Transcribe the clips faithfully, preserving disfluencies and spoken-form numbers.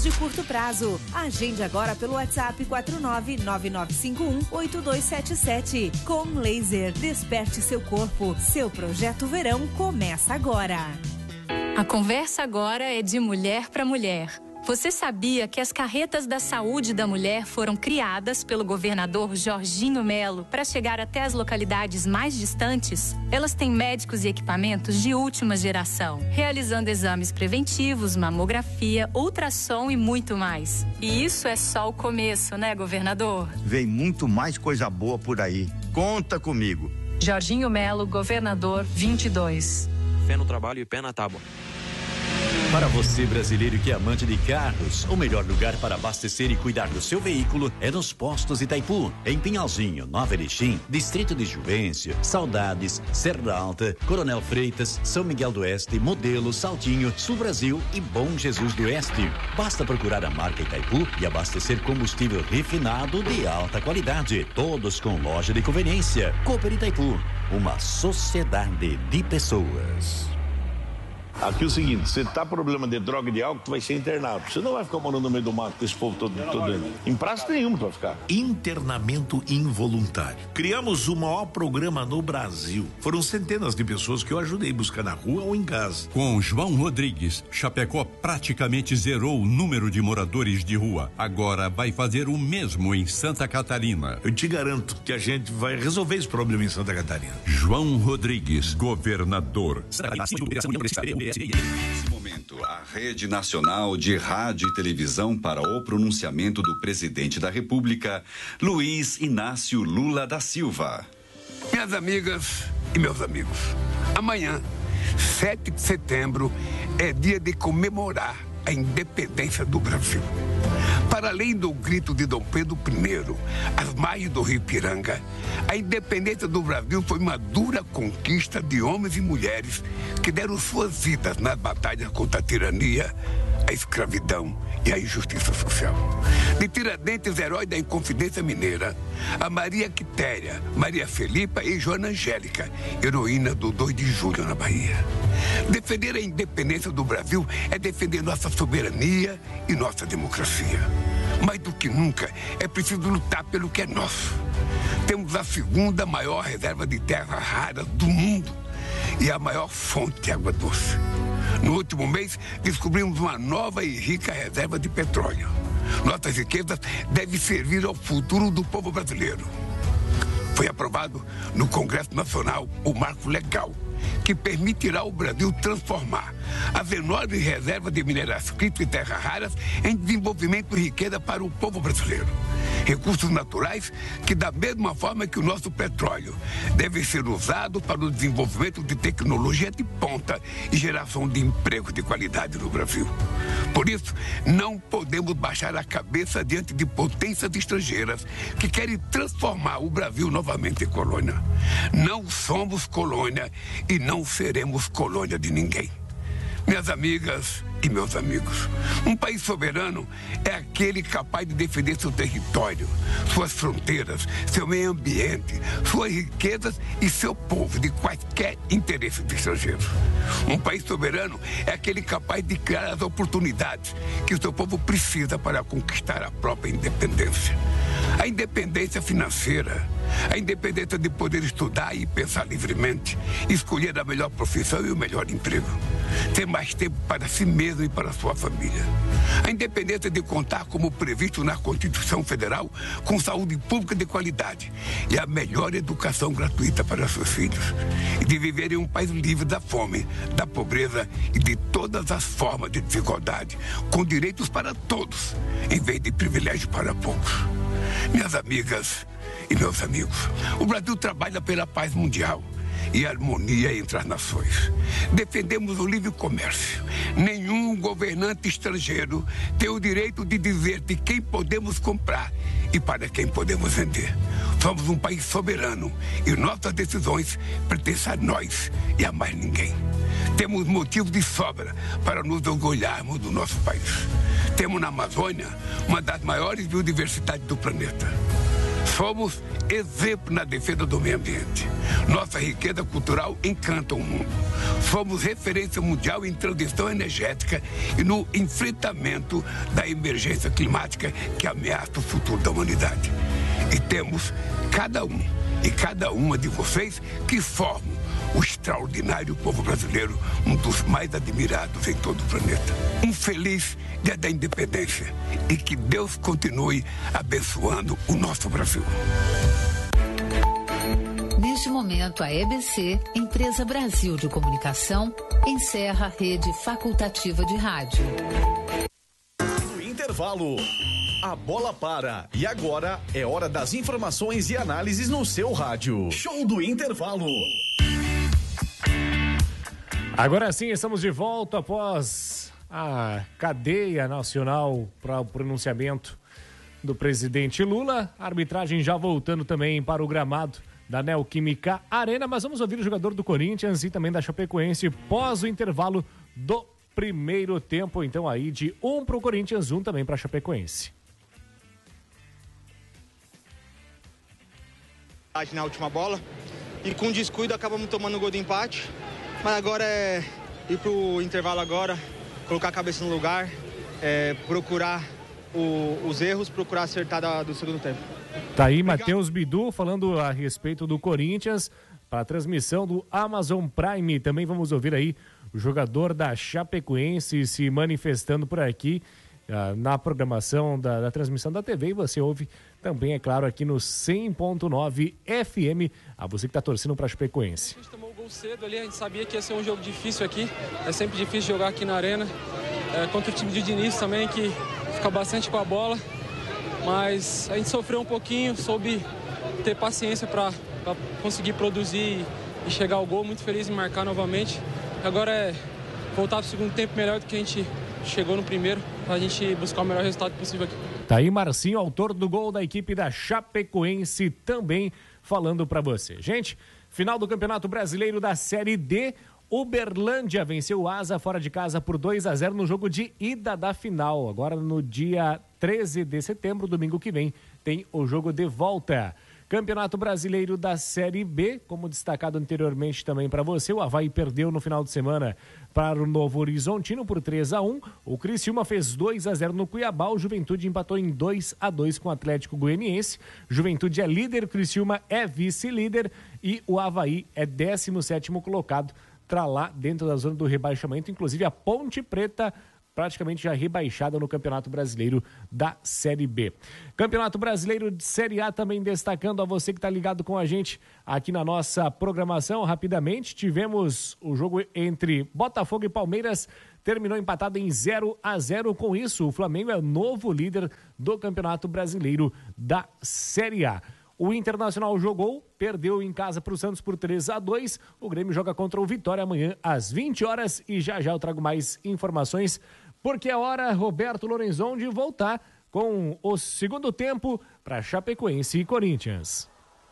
de curto prazo. Agende agora pelo WhatsApp quatro nove nove nove cinco um oito dois sete sete. Com Laser, desperte seu corpo. Seu projeto verão começa agora. A conversa agora é de mulher para mulher. Você sabia que as carretas da saúde da mulher foram criadas pelo governador Jorginho Melo para chegar até as localidades mais distantes? Elas têm médicos e equipamentos de última geração, realizando exames preventivos, mamografia, ultrassom e muito mais. E isso é só o começo, né, governador? Vem muito mais coisa boa por aí. Conta comigo. Jorginho Melo, governador vinte e dois. Fé no trabalho e pé na tábua. Para você, brasileiro que é amante de carros, o melhor lugar para abastecer e cuidar do seu veículo é nos postos Itaipu, em Pinhalzinho, Nova Erechim, Distrito de Juvencio, Saudades, Serra Alta, Coronel Freitas, São Miguel do Oeste, Modelo, Saltinho, Sul Brasil e Bom Jesus do Oeste. Basta procurar a marca Itaipu e abastecer combustível refinado de alta qualidade, todos com loja de conveniência. Cooper Itaipu, uma sociedade de pessoas. Aqui é o seguinte, você tá problema de droga e de álcool, tu vai ser internado. Você não vai ficar morando no meio do mato com esse povo todo, todo ano. Em praça nenhuma tu vai ficar. Internamento involuntário. Criamos o maior programa no Brasil. Foram centenas de pessoas que eu ajudei a buscar na rua ou em casa. Com João Rodrigues, Chapecó praticamente zerou o número de moradores de rua. Agora vai fazer o mesmo em Santa Catarina. Eu te garanto que a gente vai resolver esse problema em Santa Catarina. João Rodrigues, governador. Nesse momento, a Rede Nacional de Rádio e Televisão para o pronunciamento do presidente da República, Luiz Inácio Lula da Silva. Minhas amigas e meus amigos, amanhã, sete de setembro, é dia de comemorar a independência do Brasil. Para além do grito de Dom Pedro I, às margens do Rio Ipiranga, a independência do Brasil foi uma dura conquista de homens e mulheres que deram suas vidas nas batalhas contra a tirania, a escravidão e a injustiça social. De Tiradentes, herói da Inconfidência Mineira, a Maria Quitéria, Maria Felipa e Joana Angélica, heroína do dois de julho na Bahia. Defender a independência do Brasil é defender nossa soberania e nossa democracia. Mais do que nunca, é preciso lutar pelo que é nosso. Temos a segunda maior reserva de terras raras do mundo e a maior fonte de água doce. No último mês, descobrimos uma nova e rica reserva de petróleo. Nossas riquezas devem servir ao futuro do povo brasileiro. Foi aprovado no Congresso Nacional o Marco Legal, que permitirá ao Brasil transformar as enormes reservas de minerais críticos e terras raras em desenvolvimento e riqueza para o povo brasileiro. Recursos naturais que, da mesma forma que o nosso petróleo, devem ser usados para o desenvolvimento de tecnologia de ponta e geração de emprego de qualidade no Brasil. Por isso, não podemos baixar a cabeça diante de potências estrangeiras que querem transformar o Brasil novamente em colônia. Não somos colônia e não seremos colônia de ninguém. Minhas amigas e meus amigos, um país soberano é aquele capaz de defender seu território, suas fronteiras, seu meio ambiente, suas riquezas e seu povo de quaisquer interesses estrangeiros. Um país soberano é aquele capaz de criar as oportunidades que o seu povo precisa para conquistar a própria independência. A independência financeira, a independência de poder estudar e pensar livremente, escolher a melhor profissão e o melhor emprego, ter mais tempo para si mesmo e para a sua família. A independência de contar, como previsto na Constituição Federal, com saúde pública de qualidade e a melhor educação gratuita para seus filhos. E de viver em um país livre da fome, da pobreza e de todas as formas de desigualdade, com direitos para todos, em vez de privilégio para poucos. Minhas amigas e meus amigos, o Brasil trabalha pela paz mundial e harmonia entre as nações. Defendemos o livre comércio. Nenhum governante estrangeiro tem o direito de dizer de quem podemos comprar e para quem podemos vender. Somos um país soberano e nossas decisões pertencem a nós e a mais ninguém. Temos motivos de sobra para nos orgulharmos do nosso país. Temos na Amazônia uma das maiores biodiversidades do planeta. Somos exemplo na defesa do meio ambiente. Nossa riqueza cultural encanta o mundo. Somos referência mundial em transição energética e no enfrentamento da emergência climática que ameaça o futuro da humanidade. E temos cada um e cada uma de vocês que formam o extraordinário povo brasileiro, um dos mais admirados em todo o planeta. Um feliz Dia da Independência e que Deus continue abençoando o nosso Brasil. Neste momento, a E B C, Empresa Brasil de Comunicação, encerra a rede facultativa de rádio. No intervalo, a bola para e agora é hora das informações e análises no seu rádio. Show do intervalo. Agora sim, estamos de volta após a cadeia nacional para o pronunciamento do presidente Lula. A arbitragem já voltando também para o gramado da Neoquímica Arena, mas vamos ouvir o jogador do Corinthians e também da Chapecoense pós o intervalo do primeiro tempo. Então aí de um para o Corinthians, um também para a Chapecoense. Na última bola e com descuido acabamos tomando o gol de empate. Mas agora é ir pro intervalo agora, colocar a cabeça no lugar, é, procurar o, os erros, procurar acertar da, do segundo tempo. Tá aí Matheus Bidu falando a respeito do Corinthians para a transmissão do Amazon Prime. Também vamos ouvir aí o jogador da Chapecoense se manifestando por aqui uh, na programação da, da transmissão da T V. E você ouve também, é claro, aqui no cem ponto nove F M, a você que está torcendo para a Chapecoense. A gente tomou o gol cedo ali, a gente sabia que ia ser um jogo difícil aqui. É sempre difícil jogar aqui na Arena. É, contra o time de Diniz também, que fica bastante com a bola. Mas a gente sofreu um pouquinho, soube ter paciência para conseguir produzir e chegar ao gol. Muito feliz em marcar novamente. Agora é voltar para o segundo tempo melhor do que a gente chegou no primeiro, para a gente buscar o melhor resultado possível aqui. Tá aí Marcinho, autor do gol da equipe da Chapecoense, também falando para você. Gente, final do Campeonato Brasileiro da Série D, Uberlândia venceu o Asa fora de casa por dois a zero no jogo de ida da final. Agora no dia treze de setembro, domingo que vem, tem o jogo de volta. Campeonato Brasileiro da Série B, como destacado anteriormente também para você, o Avaí perdeu no final de semana para o Novo Horizontino por três a um. O Criciúma fez dois a zero no Cuiabá, o Juventude empatou em dois a dois com o Atlético Goianiense. Juventude é líder, Criciúma é vice-líder e o Avaí é décimo sétimo colocado, está lá dentro da zona do rebaixamento, inclusive a Ponte Preta praticamente já rebaixada no Campeonato Brasileiro da Série B. Campeonato Brasileiro de Série A também destacando a você que está ligado com a gente aqui na nossa programação. Rapidamente, tivemos o jogo entre Botafogo e Palmeiras, terminou empatado em zero a zero. Com isso, o Flamengo é o novo líder do Campeonato Brasileiro da Série A. O Internacional jogou, perdeu em casa para o Santos por três a dois. O Grêmio joga contra o Vitória amanhã às vinte horas e já já eu trago mais informações, porque é hora, Roberto Lorenzon, de voltar com o segundo tempo para Chapecoense e Corinthians.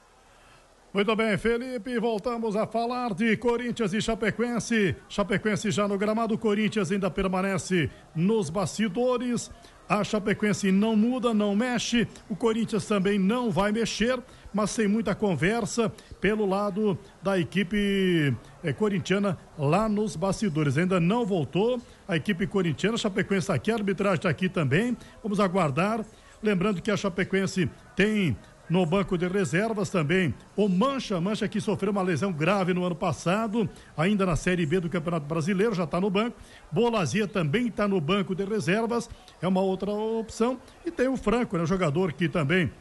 Muito bem, Felipe, voltamos a falar de Corinthians e Chapecoense. Chapecoense já no gramado, Corinthians ainda permanece nos bastidores. A Chapecoense não muda, não mexe, o Corinthians também não vai mexer, mas sem muita conversa pelo lado da equipe é, corintiana lá nos bastidores. Ainda não voltou a equipe corintiana, a Chapecoense está aqui, a arbitragem está aqui também, vamos aguardar. Lembrando que a Chapecoense tem no banco de reservas também o Mancha, Mancha que sofreu uma lesão grave no ano passado, ainda na Série B do Campeonato Brasileiro, já está no banco. Bolazia também está no banco de reservas, é uma outra opção. E tem o Franco, né, jogador que também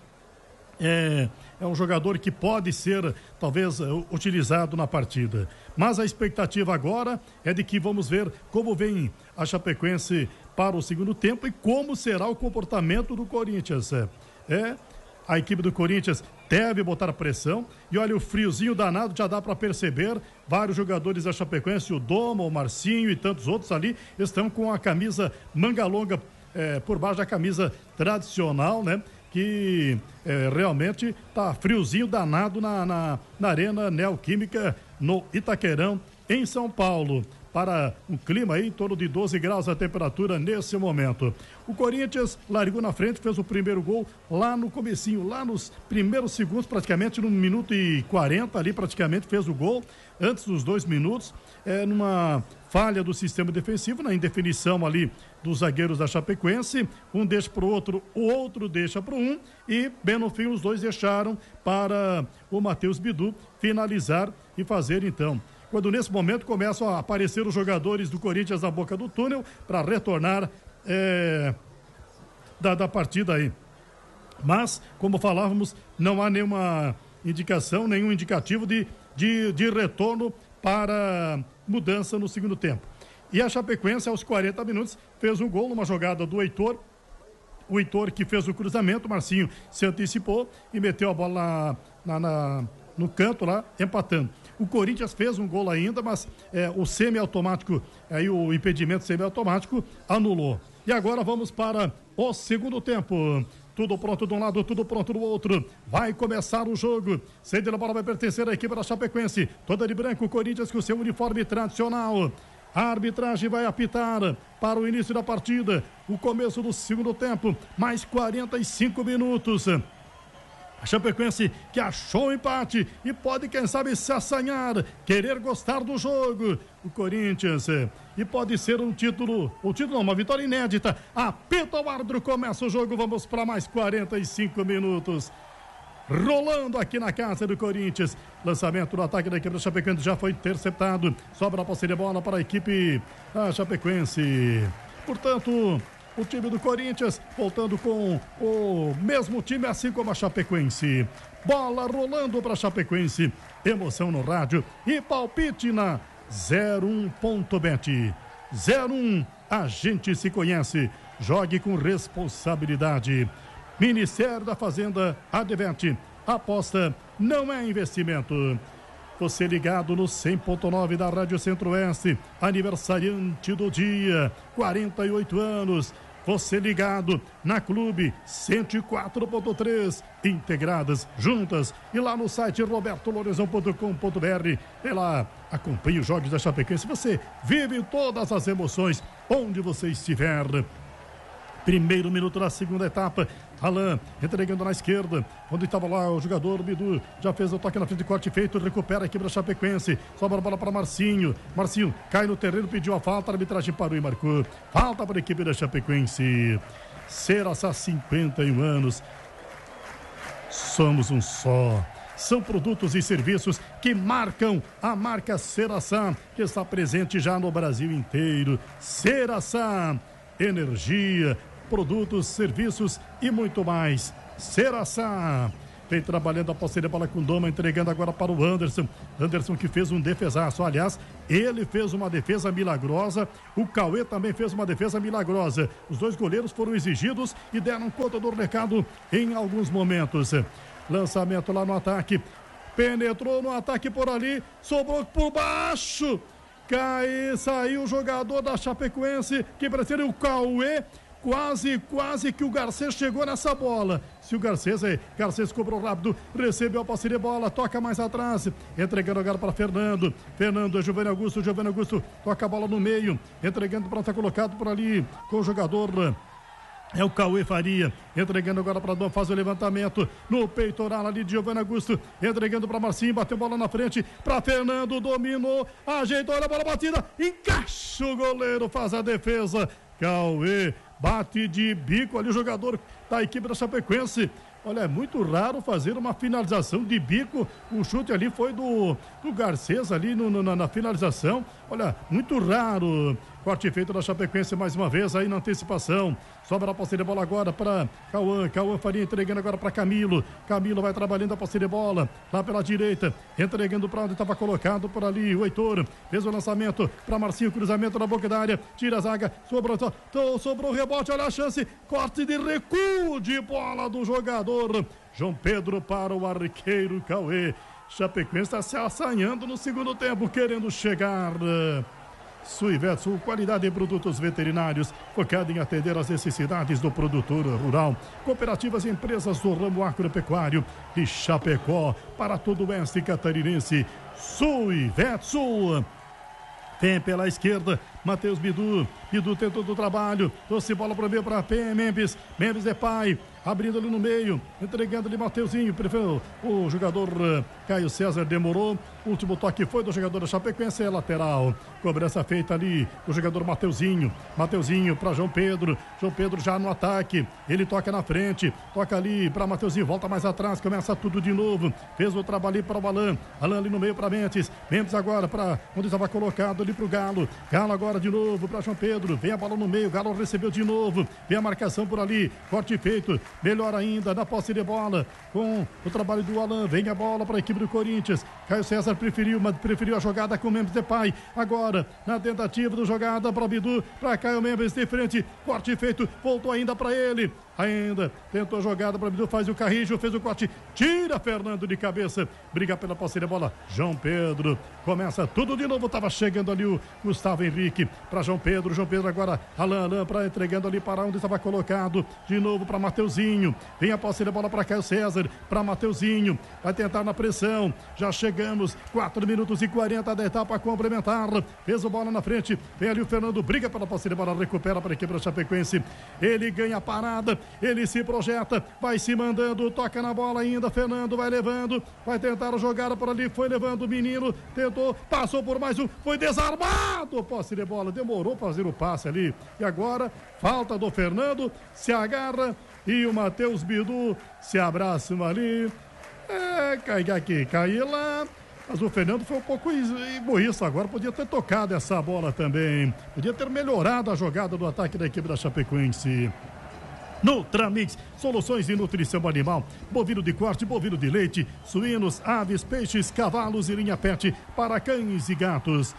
é, é um jogador que pode ser talvez utilizado na partida. Mas a expectativa agora é de que vamos ver como vem a Chapecoense para o segundo tempo e como será o comportamento do Corinthians. É, é a equipe do Corinthians deve botar pressão e olha, o friozinho danado já dá para perceber. Vários jogadores da Chapecoense, o Doma, o Marcinho e tantos outros ali estão com a camisa manga longa é, por baixo da camisa tradicional, né? Que é, realmente tá friozinho danado na, na, na Arena Neoquímica no Itaquerão, em São Paulo. para um clima aí em torno de doze graus a temperatura nesse momento. O Corinthians largou na frente, fez o primeiro gol lá no comecinho, lá nos primeiros segundos, praticamente no minuto e quarenta ali, praticamente fez o gol, antes dos dois minutos, é, numa falha do sistema defensivo, na indefinição ali dos zagueiros da Chapecoense, um deixa para o outro, o outro deixa para um, e bem no fim os dois deixaram para o Matheus Bidu finalizar e fazer então. Quando nesse momento começam a aparecer os jogadores do Corinthians na boca do túnel para retornar é, da, da partida aí. Mas, como falávamos, não há nenhuma indicação, nenhum indicativo de, de, de retorno para mudança no segundo tempo. E a Chapecoense, aos quarenta minutos, fez um gol numa jogada do Heitor. O Heitor que fez o cruzamento, o Marcinho se antecipou e meteu a bola na, na, na, no canto lá, empatando. O Corinthians fez um gol ainda, mas é, o semiautomático, aí o impedimento semiautomático anulou. E agora vamos para o segundo tempo. Tudo pronto de um lado, tudo pronto do outro. Vai começar o jogo. Sede da bola vai pertencer à equipe da Chapecoense. Toda de branco, o Corinthians com seu uniforme tradicional. A arbitragem vai apitar para o início da partida. O começo do segundo tempo. Mais quarenta e cinco minutos. A Chapecoense que achou o empate e pode, quem sabe, se assanhar, querer gostar do jogo. O Corinthians, e pode ser um título, o título não, uma vitória inédita. Apita o árbitro, começa o jogo, vamos para mais quarenta e cinco minutos. Rolando aqui na casa do Corinthians. Lançamento do ataque da equipe da Chapecoense já foi interceptado. Sobra a posse de bola para a equipe da Chapecoense. Portanto, o time do Corinthians voltando com o mesmo time, assim como a Chapecoense. Bola rolando para a Chapecoense. Emoção no rádio e palpite na zero um ponto bet. zero um, a gente se conhece. Jogue com responsabilidade. Ministério da Fazenda adverte. Aposta não é investimento. Você ligado no cem ponto nove da Rádio Centro-Oeste. Aniversariante do dia, quarenta e oito anos. Você ligado na Clube cento e quatro ponto três, integradas, juntas, e lá no site roberto lorenzão ponto com ponto br. E lá, acompanhe os jogos da Chapecoense. Você vive todas as emoções onde você estiver. Primeiro minuto da segunda etapa. Alain entregando na esquerda, onde estava lá o jogador Bidu, já fez o toque na frente de corte feito, recupera a equipe da Chapecoense, sobra a bola para Marcinho, Marcinho cai no terreno, pediu a falta, a arbitragem parou e marcou, falta para a equipe da Chapecoense. Seraçá, cinquenta e um anos, somos um só. São produtos e serviços que marcam a marca Seraçá, que está presente já no Brasil inteiro. Seraçá, energia, produtos, serviços e muito mais. Seraçá vem trabalhando a posse de bola com Doma, entregando agora para o Anderson. Anderson que fez um defesaço. Aliás, ele fez uma defesa milagrosa. O Cauê também fez uma defesa milagrosa. Os dois goleiros foram exigidos e deram conta do recado em alguns momentos. Lançamento lá no ataque. Penetrou no ataque por ali. Sobrou por baixo. Cai, saiu o jogador da Chapecoense que prefere o Cauê. Quase, quase que o Garcês chegou nessa bola. Se o Garcês, aí, Garcês cobrou rápido, recebeu a posse de bola, toca mais atrás, entregando agora para Fernando. Fernando, Giovanni Augusto, Giovanni Augusto toca a bola no meio, entregando para estar colocado por ali com o jogador. É o Cauê Faria, entregando agora para Dom, faz o levantamento no peitoral ali de Giovanni Augusto, entregando para Marcinho, bateu bola na frente para Fernando, dominou, ajeitou, olha a bola batida, encaixa o goleiro, faz a defesa. Cauê bate de bico ali o jogador da equipe da Chapecoense. Olha, é muito raro fazer uma finalização de bico. O chute ali foi do, do Garcês ali no, no, na, na finalização. Olha, muito raro. Corte feito da Chapecoense mais uma vez aí na antecipação. Sobra a posse de bola agora para Cauã. Cauã Faria entregando agora para Camilo. Camilo vai trabalhando a posse de bola lá pela direita. Entregando para onde estava colocado por ali o Heitor. Fez o lançamento para Marcinho. Cruzamento na boca da área. Tira a zaga. Sobrou, sobrou o rebote. Olha a chance. Corte de recuo de bola do jogador. João Pedro para o arqueiro Cauê. Chapecoense está se assanhando no segundo tempo, querendo chegar. Suivet Sul, qualidade em produtos veterinários, focado em atender às necessidades do produtor rural. Cooperativas e empresas do ramo agropecuário de Chapecó para todo o oeste catarinense. Suivet Sul. Vem pela esquerda, Matheus Bidu. Bidu tentou do trabalho. Trouxe bola para o meio para P. Membes. Membes é pai. Abrindo ali no meio. Entregando ali Mateuzinho. Preferiu o jogador uh, Caio César. Demorou. O último toque foi do jogador da Chapecoense. É lateral. Cobrança feita ali do jogador Mateuzinho. Mateuzinho para João Pedro. João Pedro já no ataque. Ele toca na frente. Toca ali para Mateuzinho. Volta mais atrás. Começa tudo de novo. Fez o trabalho ali para o Alan. Alan ali no meio para Mendes. Mendes agora para onde estava colocado ali para o Galo. Galo agora de novo para João Pedro. Vem a bola no meio. Galo recebeu de novo. Vem a marcação por ali. Corte feito. Melhor ainda na posse de bola com o trabalho do Alan. Vem a bola para a equipe do Corinthians. Caio César preferiu, mas preferiu a jogada com o Membes Depay. Agora na tentativa do jogada para o Bidu. Para Caio Membes de frente. Corte feito. Voltou ainda para ele. Ainda tentou a jogada para o Bidu. Faz o Carrijo. Fez o corte. Tira Fernando de cabeça. Briga pela posse de bola. João Pedro. Começa tudo de novo. Estava chegando ali o Gustavo Henrique para João Pedro. João Pedro agora. Alan Alan para entregando ali para onde estava colocado. De novo para Mateuzinho. Vem a posse de bola para Caio César. Para Mateuzinho. Vai tentar na pressão. Já chegamos. quatro minutos e quarenta da etapa complementar. Fez o bola na frente. Vem ali o Fernando. Briga pela posse de bola. Recupera para a equipe da Chapecoense. Ele ganha a parada. Ele se projeta. Vai se mandando. Toca na bola ainda. Fernando vai levando. Vai tentar a jogada por ali. Foi levando o menino. Tentou. Passou por mais um. Foi desarmado. Posse de bola. Demorou para fazer o passe ali. E agora, falta do Fernando. Se agarra. E o Matheus Bidu se abraçam ali. É, cai aqui, cai lá. Mas o Fernando foi um pouco egoísta agora. Podia ter tocado essa bola também. Podia ter melhorado a jogada do ataque da equipe da Chapecoense. Nutramix, soluções de nutrição animal, bovino de corte, bovino de leite, suínos, aves, peixes, cavalos e linha pet para cães e gatos.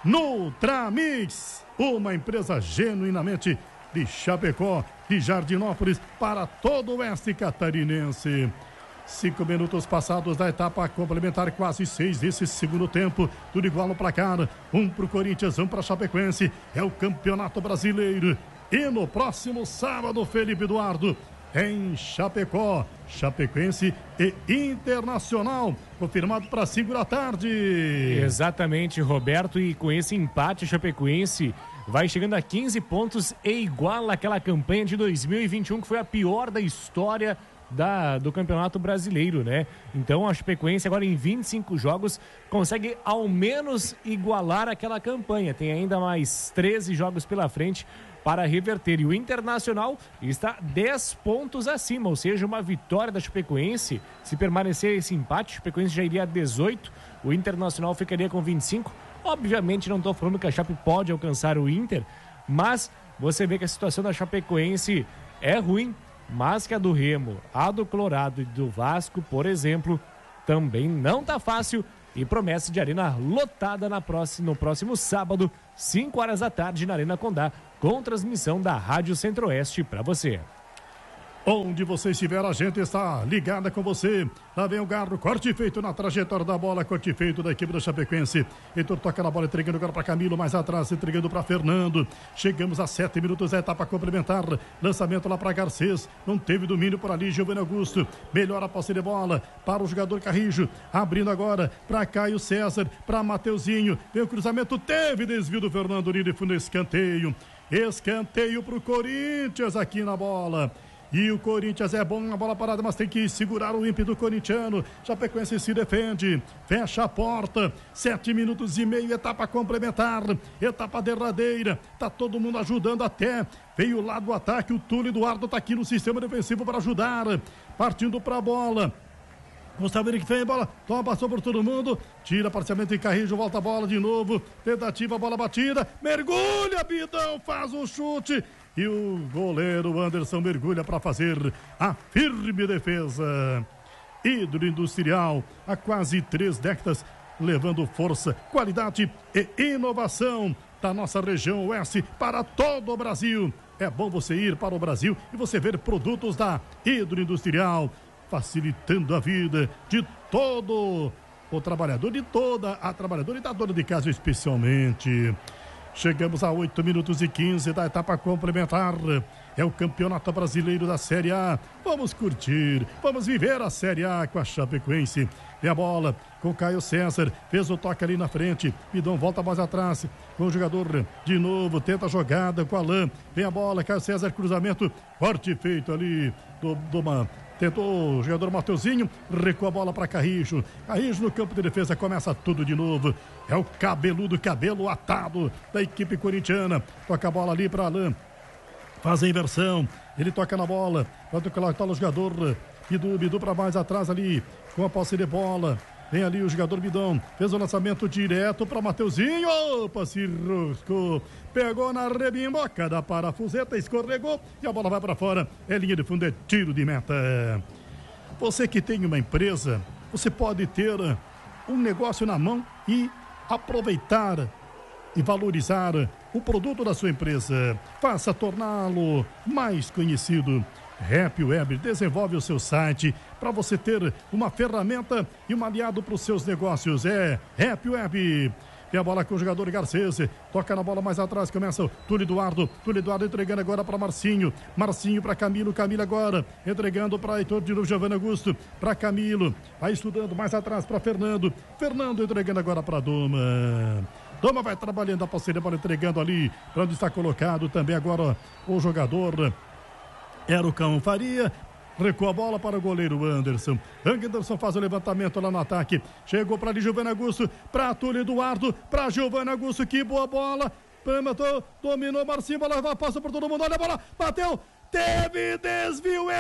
Nutramix, uma empresa genuinamente de Chapecó, de Jardinópolis, para todo o oeste catarinense. Cinco minutos passados da etapa complementar, quase seis desse segundo tempo. Tudo igual no placar. Um para o Corinthians, um para a Chapecoense. É o Campeonato Brasileiro. E no próximo sábado, Felipe Eduardo, em Chapecó, Chapecoense e Internacional, confirmado para cinco da tarde. Exatamente, Roberto, e com esse empate, a Chapecoense vai chegando a quinze pontos e iguala aquela campanha de dois mil e vinte e um, que foi a pior da história da, do Campeonato Brasileiro, né? Então a Chapecoense agora em vinte e cinco jogos consegue ao menos igualar aquela campanha. Tem ainda mais treze jogos pela frente para reverter, e o Internacional está dez pontos acima, ou seja, uma vitória da Chapecoense. Se permanecer esse empate, a Chapecoense já iria a dezoito, o Internacional ficaria com vinte e cinco. Obviamente não estou falando que a Chape pode alcançar o Inter, mas você vê que a situação da Chapecoense é ruim, mas que a do Remo, a do Colorado e do Vasco, por exemplo, também não tá fácil, e promessa de arena lotada na próxima, no próximo sábado, cinco horas da tarde, na Arena Condá, com transmissão da Rádio Centro-Oeste para você. Onde você estiver, a gente está ligada com você. Lá vem o Garro, corte feito na trajetória da bola, corte feito da equipe da Chapecoense. Heitor toca na bola, entregando agora para Camilo, mais atrás, entregando para Fernando. Chegamos a sete minutos da etapa complementar. Lançamento lá para Garcês, não teve domínio por ali, Giovanni Augusto. Melhora a posse de bola para o jogador Carrijo. Abrindo agora para Caio César, para Mateuzinho. Vem o cruzamento, teve desvio do Fernando Nini, foi no escanteio. Escanteio para o Corinthians aqui na bola. E o Corinthians é bom na bola parada, mas tem que segurar o ímpeto corintiano. Chapecoense se defende, fecha a porta. Sete minutos e meio, etapa complementar, etapa derradeira. Tá todo mundo ajudando até. Veio lá do ataque, o Túlio Eduardo tá aqui no sistema defensivo para ajudar. Partindo para a bola. Gustavo Henrique vem, bola, toma, passou por todo mundo, tira parcialmente em Carrijo, volta a bola de novo, tentativa, bola batida, mergulha, Bidão, faz o chute, e o goleiro Anderson mergulha para fazer a firme defesa. Hidroindustrial, há quase três décadas, levando força, qualidade e inovação da nossa região oeste para todo o Brasil. É bom você ir para o Brasil e você ver produtos da Hidroindustrial, facilitando a vida de todo o trabalhador, de toda a trabalhadora e da dona de casa especialmente. Chegamos a oito minutos e quinze da etapa complementar. É o Campeonato Brasileiro da Série A. Vamos curtir, vamos viver a Série A com a Chapecoense. Vem a bola com o Caio César, fez o toque ali na frente, Pidão volta mais atrás, com o jogador de novo, tenta a jogada com o Alain, vem a bola, Caio César, cruzamento, forte feito ali, do, do uma, tentou o jogador Mateuzinho, recua a bola para Carrijo, Carrijo no campo de defesa, começa tudo de novo, é o cabeludo, cabelo atado da equipe corintiana, toca a bola ali para Alain, faz a inversão, ele toca na bola, pode colocar o jogador Bidu, Bidu para mais atrás ali, com a posse de bola, vem ali o jogador Bidão, fez o lançamento direto para Mateuzinho, opa, se roscou, pegou na rebimboca da parafuseta, escorregou e a bola vai para fora, é linha de fundo, é tiro de meta. Você que tem uma empresa, você pode ter um negócio na mão e aproveitar e valorizar o produto da sua empresa, faça torná-lo mais conhecido. Happy Web desenvolve o seu site para você ter uma ferramenta e um aliado para os seus negócios. É Happy Web. Tem a bola com o jogador Garcês, toca na bola mais atrás, começa o Túlio Eduardo, Túlio Eduardo entregando agora para Marcinho, Marcinho para Camilo, Camilo agora, entregando para Heitor de novo, Giovanni Augusto, para Camilo, vai estudando mais atrás para Fernando, Fernando entregando agora para Doma. Doma vai trabalhando a parceria, bola entregando ali, para onde está colocado também agora o jogador era o Cão Faria, recua a bola para o goleiro Anderson. Anderson faz o levantamento lá no ataque. Chegou para ali Giovanni Augusto, para Túlio Eduardo, para Giovanni Augusto, que boa bola. Matou, dominou Marcinho, bola vai, passa por todo mundo, olha a bola, bateu, teve desvio,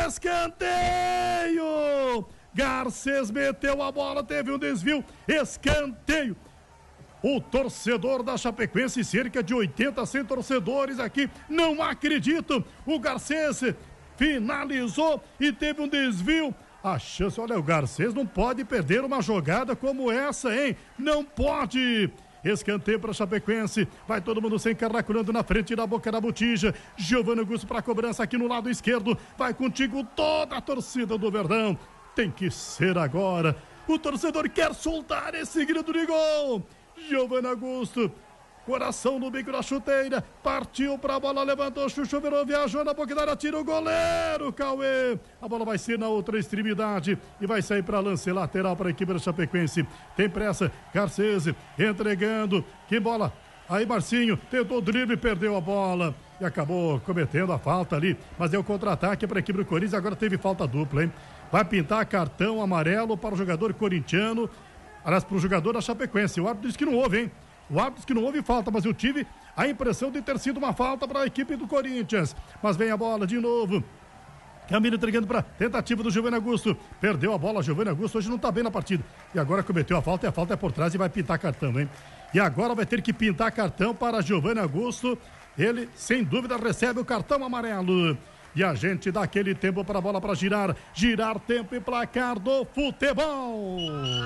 escanteio. Garcês meteu a bola, teve um desvio, escanteio. O torcedor da Chapecoense, cerca de oitenta, cem torcedores aqui, não acreditam. O Garcês finalizou e teve um desvio. A chance, olha, o Garcês não pode perder uma jogada como essa, hein? Não pode. Escanteio para Chapecoense, vai todo mundo se encaracolando na frente da boca da botija. Giovanni Augusto para a cobrança aqui no lado esquerdo. Vai contigo toda a torcida do Verdão. Tem que ser agora. O torcedor quer soltar esse grito de gol. Giovanni Augusto, coração no bico da chuteira, partiu para a bola, levantou, chuchu, virou, viajou na boca da área, tira o goleiro, Cauê. A bola vai ser na outra extremidade e vai sair para lance lateral para a equipe da Chapecoense. Tem pressa, Garcês entregando, que bola. Aí Marcinho tentou o drible, perdeu a bola e acabou cometendo a falta ali, mas é o contra-ataque para a equipe do Corinthians, agora teve falta dupla, hein? Vai pintar cartão amarelo para o jogador corintiano, aliás, para o jogador da Chapecoense. O árbitro disse que não houve, hein? O árbitro disse que não houve falta, mas eu tive a impressão de ter sido uma falta para a equipe do Corinthians. Mas vem a bola de novo. Camilo entregando para tentativa do Giovanni Augusto. Perdeu a bola, Giovanni Augusto hoje não está bem na partida. E agora cometeu a falta e a falta é por trás e vai pintar cartão, hein? E agora vai ter que pintar cartão para Giovanni Augusto. Ele, sem dúvida, recebe o cartão amarelo. E a gente dá aquele tempo para a bola para girar. Girar tempo e placar do futebol.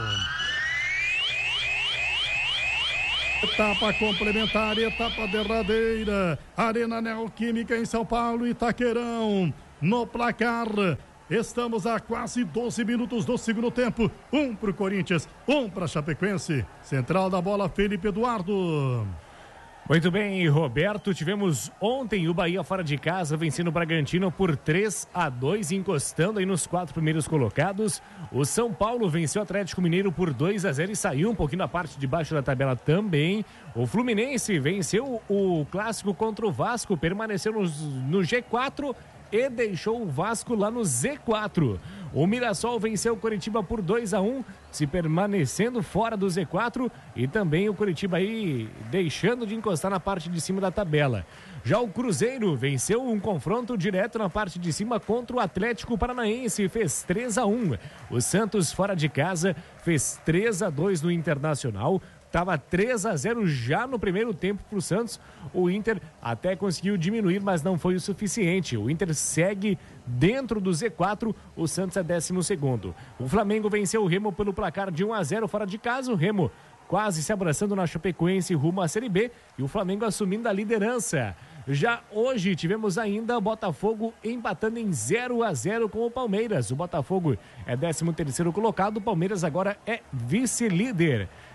Etapa complementar, etapa derradeira. Arena Neoquímica em São Paulo, Itaquerão. No placar, estamos a quase doze minutos do segundo tempo. Um para o Corinthians, um para a Chapecoense. Central da bola, Felipe Eduardo. Muito bem, Roberto, tivemos ontem o Bahia fora de casa vencendo o Bragantino por três a dois, encostando aí nos quatro primeiros colocados. O São Paulo venceu o Atlético Mineiro por dois a zero e saiu um pouquinho na parte de baixo da tabela também. O Fluminense venceu o clássico contra o Vasco, permaneceu no, no G quatro e deixou o Vasco lá no Z quatro. O Mirassol venceu o Coritiba por dois a um, se permanecendo fora do Z quatro, e também o Coritiba aí deixando de encostar na parte de cima da tabela. Já o Cruzeiro venceu um confronto direto na parte de cima contra o Atlético Paranaense, fez três a um. O Santos fora de casa fez três a dois no Internacional. Estava três a zero já no primeiro tempo para o Santos. O Inter até conseguiu diminuir, mas não foi o suficiente. O Inter segue dentro do Z quatro, o Santos é décimo segundo. O Flamengo venceu o Remo pelo placar de um a zero fora de casa. O Remo quase se abraçando na Chapecoense rumo à Série B e o Flamengo assumindo a liderança. Já hoje tivemos ainda o Botafogo empatando em zero a zero com o Palmeiras. O Botafogo é décimo terceiro colocado, o Palmeiras agora é vice-líder.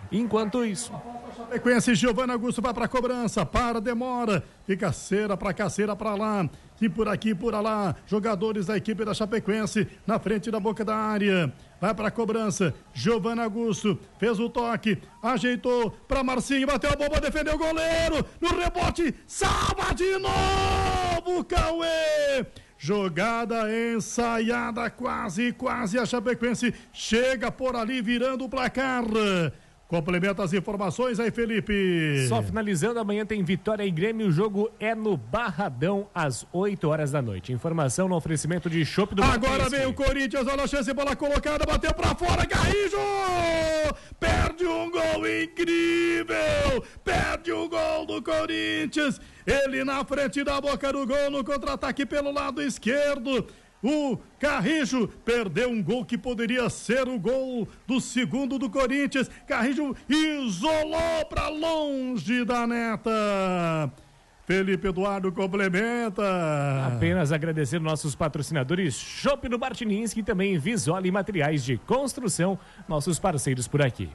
Enquanto isso... Chapecoense, Giovana Augusto vai pra cobrança, para, demora, fica cera pra cá, cera pra lá, e por aqui, por lá, jogadores da equipe da Chapecoense na frente da boca da área, vai pra cobrança, Giovana Augusto fez o toque, ajeitou pra Marcinho, bateu a bomba, defendeu o goleiro, no rebote, salva de novo, Cauê! Jogada ensaiada, quase, quase a Chapecoense chega por ali virando o placar. Complementa as informações aí, Felipe. Só finalizando, amanhã tem Vitória e Grêmio, o jogo é no Barradão às oito horas da noite. Informação no oferecimento de Chopp do Agora Martins. vem o Corinthians, olha a chance, bola colocada, bateu pra fora, Garrijo! Perde um gol incrível! Perde o gol do Corinthians! Ele na frente da boca do gol, no contra-ataque pelo lado esquerdo. O Carrijo perdeu um gol que poderia ser o gol do segundo do Corinthians. Carrijo isolou para longe da neta. Felipe Eduardo complementa. Apenas agradecer nossos patrocinadores Chopp no Bartininsky e também Visole Materiais de Construção, nossos parceiros por aqui.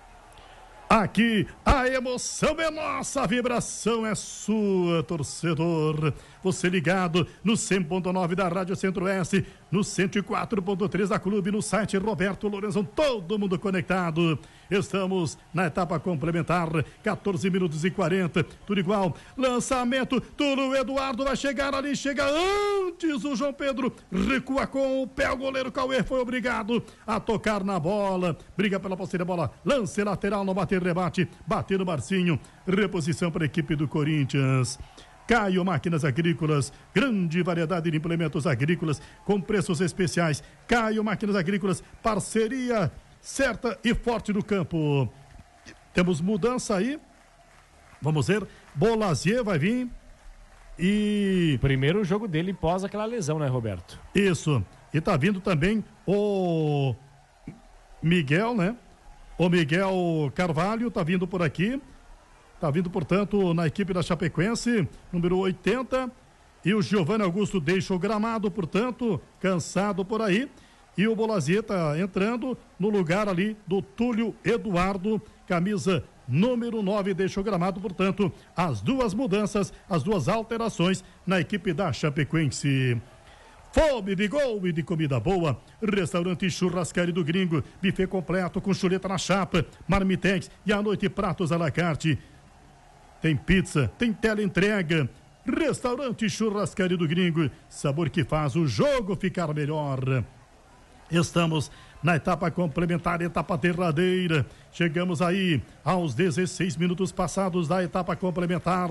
Aqui a emoção é nossa, a vibração é sua, torcedor. Você ligado no cem ponto nove da Rádio Centro-Oeste, no cento e quatro ponto três da Clube, no site Roberto Lourenço, todo mundo conectado. Estamos na etapa complementar, quatorze minutos e quarenta, tudo igual. Lançamento, Túlio Eduardo vai chegar ali, chega antes o João Pedro, recua com o pé, o goleiro Cauê foi obrigado a tocar na bola, briga pela posse da bola, lance lateral, não bater rebate, bateu no Marcinho, reposição para a equipe do Corinthians. Caio Máquinas Agrícolas, grande variedade de implementos agrícolas com preços especiais. Caio Máquinas Agrícolas, parceria certa e forte no campo. Temos mudança aí, vamos ver, Bolazier vai vir e... Primeiro jogo dele pós aquela lesão, né, Roberto? Isso, e tá vindo também o Miguel, né? O Miguel Carvalho tá vindo por aqui. Tá vindo, portanto, na equipe da Chapecoense, número oitenta. E o Giovanni Augusto deixa o gramado, portanto, cansado por aí. E o Bolazier tá entrando no lugar ali do Túlio Eduardo, camisa número nove, deixa o gramado, portanto, as duas mudanças, as duas alterações na equipe da Chapecoense. Fome de gol e de comida boa. Restaurante Churrascaria do Gringo. Buffet completo com chuleta na chapa, marmitex e à noite pratos à la carte. Tem pizza, tem teleentrega. Restaurante Churrascaria do Gringo. Sabor que faz o jogo ficar melhor. Estamos na etapa complementar, etapa derradeira. Chegamos aí aos dezesseis minutos passados da etapa complementar.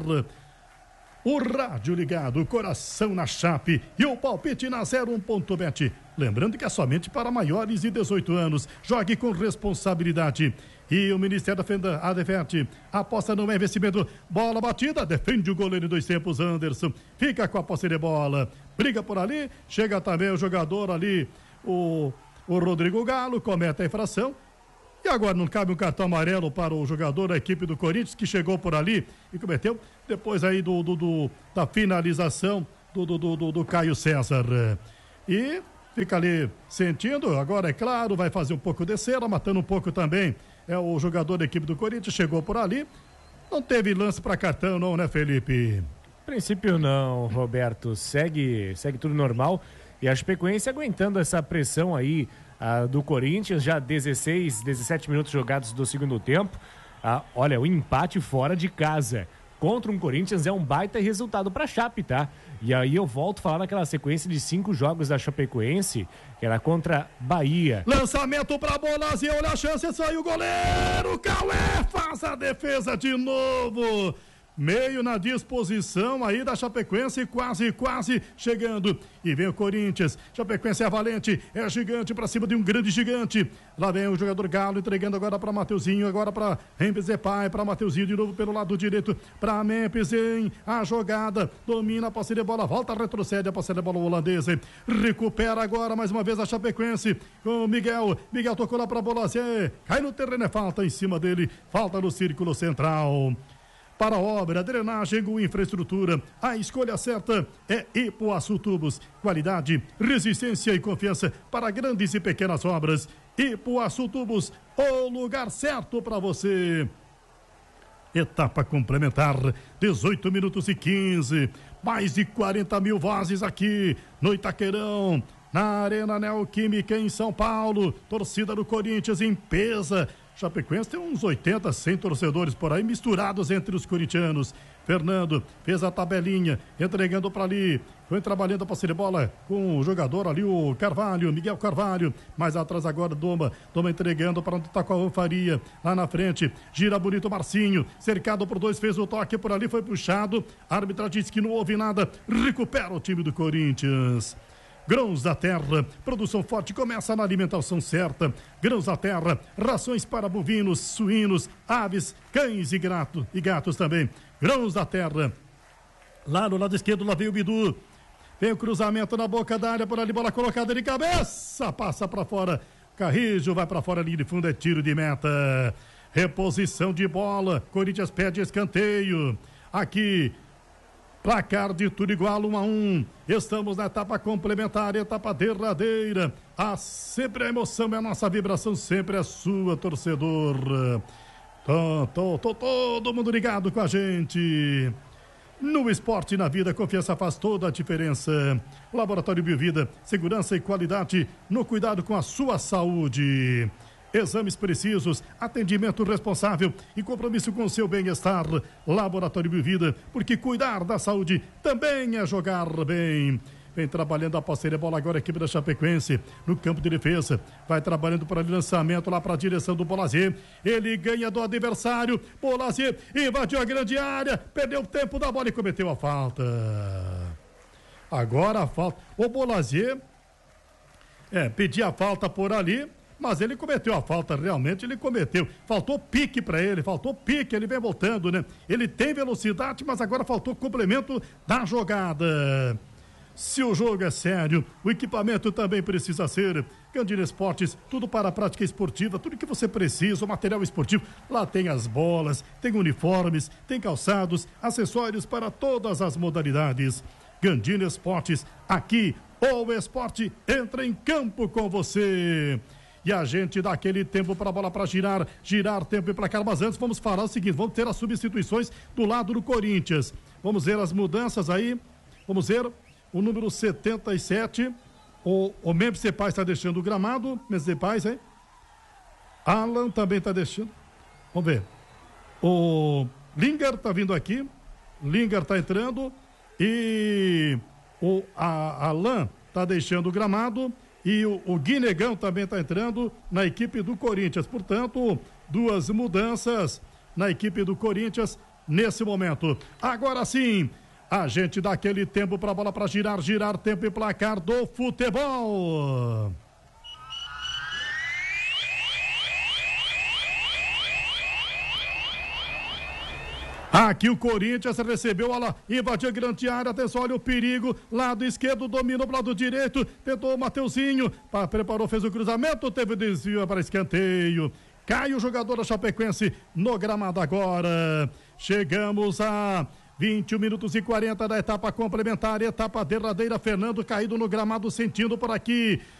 O rádio ligado, o coração na chape e o palpite na zero um ponto bet. Lembrando que é somente para maiores de dezoito anos. Jogue com responsabilidade. E o Ministério da Fenda adverte, aposta não é investimento. Bola batida, defende o goleiro em dois tempos, Anderson. Fica com a posse de bola. Briga por ali, chega também o jogador ali, o, o Rodrigo Galo, comete a infração. E agora não cabe um cartão amarelo para o jogador da equipe do Corinthians que chegou por ali e cometeu, depois aí do, do, do da finalização do, do, do, do Caio César. E fica ali sentindo, agora é claro, vai fazer um pouco de cera, matando um pouco também. É o jogador da equipe do Corinthians, chegou por ali. Não teve lance para cartão não, né, Felipe? Princípio não, Roberto. Segue, segue tudo normal. E a Chapecoense aguentando essa pressão aí ah, do Corinthians, já dezesseis, dezessete minutos jogados do segundo tempo. Ah, olha, o empate fora de casa contra um Corinthians é um baita resultado para a Chape, tá? E aí eu volto a falar naquela sequência de cinco jogos da Chapecoense, que era contra Bahia. Lançamento para Bolazier, olha a chance, saiu o goleiro, Cauê faz a defesa de novo. Meio na disposição aí da Chapecoense, quase, quase chegando. E vem o Corinthians. Chapecoense é valente, é gigante pra cima de um grande gigante. Lá vem o jogador Galo entregando agora pra Mateuzinho, agora pra Memphis Depay, pra Mateuzinho de novo pelo lado direito, pra Memphis em a jogada. Domina a posse de bola, volta, retrocede a posse de bola holandesa. Recupera agora mais uma vez a Chapecoense com o Miguel. Miguel tocou lá pra Bolazier. Cai no terreno, é falta em cima dele, falta no círculo central. para obra, drenagem ou infraestrutura. A escolha certa é Ipuaçu Tubos. Qualidade, resistência e confiança para grandes e pequenas obras. Ipuaçu Tubos, o lugar certo para você. Etapa complementar, dezoito minutos e quinze. Mais de quarenta mil vozes aqui no Itaquerão, na Arena Neoquímica em São Paulo. Torcida do Corinthians em peso. Chapecoense tem uns oitenta, cem torcedores por aí misturados entre os corintianos. Fernando fez a tabelinha, entregando para ali. Foi trabalhando a posse de bola com o jogador ali, o Carvalho, Miguel Carvalho. Mais atrás agora, Doma. Doma entregando para onde está com a Faria. Lá na frente, gira bonito Marcinho. Cercado por dois, fez o toque por ali, foi puxado. A árbitra disse que não houve nada. Recupera o time do Corinthians. Grãos da Terra, produção forte começa na alimentação certa. Grãos da Terra, rações para bovinos, suínos, aves, cães e, grato, e gatos também. Grãos da Terra. Lá no lado esquerdo, lá veio o Bidu. Vem o cruzamento na boca da área, por ali, bola colocada de cabeça, passa para fora. Carrijo vai para fora, linha de fundo, é tiro de meta. Reposição de bola, Corinthians pede escanteio. Aqui, placar de tudo igual, um a um. Estamos na etapa complementar, etapa derradeira. Ah, sempre a emoção é a nossa vibração, sempre é sua, torcedor. Tô, tô, tô todo mundo ligado com a gente. No esporte e na vida, confiança faz toda a diferença. Laboratório Biovida, segurança e qualidade no cuidado com a sua saúde. Exames precisos, atendimento responsável e compromisso com o seu bem-estar. Laboratório Biovida, porque cuidar da saúde também é jogar bem. Vem trabalhando a posse de bola agora a equipe da Chapecoense no campo de defesa. Vai trabalhando para o lançamento lá para a direção do Bolazier. Ele ganha do adversário. Bolazier invadiu a grande área, perdeu o tempo da bola e cometeu a falta. Agora a falta. O Bolazier é, pedia a falta por ali, mas ele cometeu a falta, realmente ele cometeu. Faltou pique para ele, faltou pique, ele vem voltando, né? Ele tem velocidade, mas agora faltou complemento da jogada. Se o jogo é sério, o equipamento também precisa ser. Candina Esportes, tudo para a prática esportiva, tudo que você precisa, o material esportivo. Lá tem as bolas, tem uniformes, tem calçados, acessórios para todas as modalidades. Candina Esportes, aqui o esporte entra em campo com você. E a gente dá aquele tempo para a bola para girar, girar tempo e placar. Mas antes vamos falar o seguinte, vamos ter as substituições do lado do Corinthians. Vamos ver as mudanças aí, vamos ver... O número setenta e sete, o, o Memphis Depay está deixando o gramado. Memphis Depay, hein? Alan também está deixando. Vamos ver. O Lingard está vindo aqui. Lingard está entrando. E o a, Alan está deixando o gramado. E o, o Guinegão também está entrando na equipe do Corinthians. Portanto, duas mudanças na equipe do Corinthians nesse momento. Agora sim. A gente dá aquele tempo para a bola para girar, girar tempo e placar do futebol. Aqui o Corinthians recebeu, olha lá, invadiu a grande área, atenção, olha o perigo, lado esquerdo, dominou pro lado direito, tentou o Mateuzinho, preparou, fez o cruzamento, teve o desvio para escanteio. Cai o jogador da Chapecoense no gramado agora. Chegamos a vinte e um minutos e quarenta da etapa complementar, etapa derradeira. Fernando caído no gramado, sentindo por aqui.